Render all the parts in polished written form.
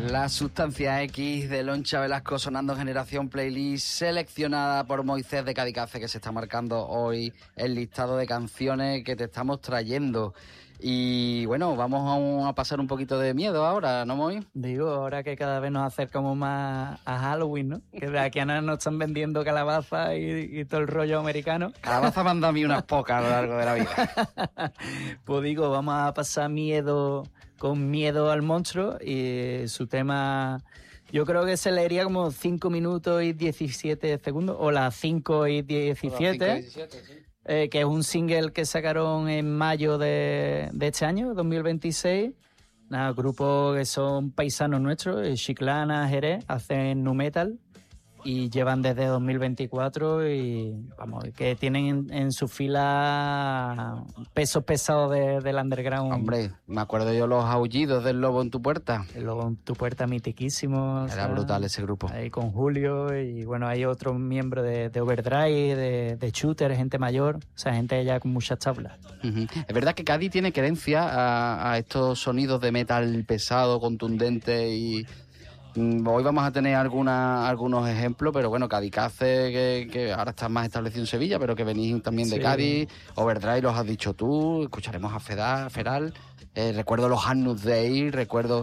La Sustancia X de Loncha Velasco sonando en Generación Playlist, seleccionada por Moisés de Cadicace, que se está marcando hoy el listado de canciones que te estamos trayendo. Y bueno, vamos a pasar un poquito de miedo ahora, ¿no, Moy? Digo, ahora que cada vez nos acercamos más a Halloween, ¿no? Que de aquí a nada nos están vendiendo calabazas y todo el rollo americano. Calabazas me han dado a mí unas pocas a lo largo de la vida. Pues digo, vamos a pasar con Miedo al Monstruo, y su tema yo creo que se leería como 5 minutos y 17 segundos, o las 5 y 17, sí. Que es un single que sacaron en mayo de este año, 2026. Nada, grupos que son paisanos nuestros, Chiclana, Jerez, hacen nu metal y llevan desde 2024 y vamos, que tienen en su fila pesos pesados del underground. Hombre, me acuerdo yo los aullidos del Lobo en tu puerta. El Lobo en tu puerta mitiquísimo. Era brutal ese grupo. Ahí con Julio y bueno, hay otros miembros de Overdrive, de Shooter, gente mayor, o sea, gente ya con muchas tablas. Uh-huh. Es verdad que Cádiz tiene querencia a estos sonidos de metal pesado, contundente y... Hoy vamos a tener algunos ejemplos, pero bueno, Cadicace, que ahora está más establecido en Sevilla, pero que venís también de Cádiz, Overdrive los has dicho tú, escucharemos a Feral, recuerdo los Agnus Dei, recuerdo...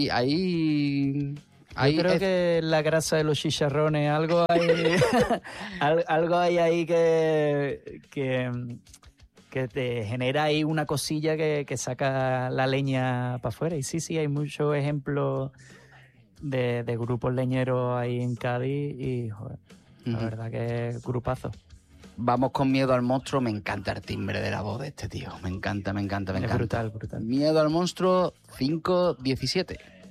Yo creo que la grasa de los chicharrones, algo hay, algo hay ahí que te genera ahí una cosilla que saca la leña para afuera. Y sí, hay muchos ejemplos de grupos leñeros ahí en Cádiz y, joder, la verdad que es grupazo. Vamos con Miedo al Monstruo. Me encanta el timbre de la voz de este tío. Me encanta. Es brutal. Miedo al Monstruo 5-17.